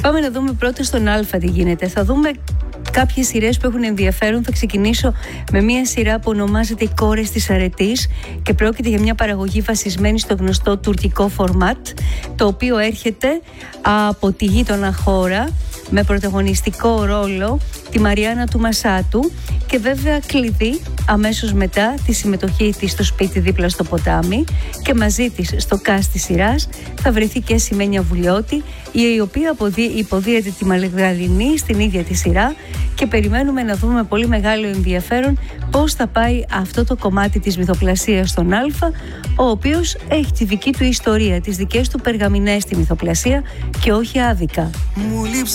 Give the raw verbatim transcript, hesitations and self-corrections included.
Πάμε να δούμε πρώτα στον Α τι γίνεται. Θα δούμε κάποιες σειρές που έχουν ενδιαφέρον. Θα ξεκινήσω με μια σειρά που ονομάζεται «Οι κόρες της αρετής» και πρόκειται για μια παραγωγή βασισμένη στο γνωστό τουρκικό φορμάτ, το οποίο έρχεται από τη γείτονα χώρα με πρωταγωνιστικό ρόλο τη Μαριάννα του Μασάτου και βέβαια κλειδί αμέσως μετά τη συμμετοχή της στο σπίτι δίπλα στο ποτάμι, και μαζί της στο cast της σειράς θα βρεθεί και Σημαίνια Βουλιώτη, η οποία υποδίεται τη Μαλεγδαληνή στην ίδια τη σειρά, και περιμένουμε να δούμε πολύ μεγάλο ενδιαφέρον πώς θα πάει αυτό το κομμάτι της μυθοπλασίας στον Α, ο οποίος έχει τη δική του ιστορία, τις δικές του περγαμηνές στη μυθοπλασία και όχι άδικα.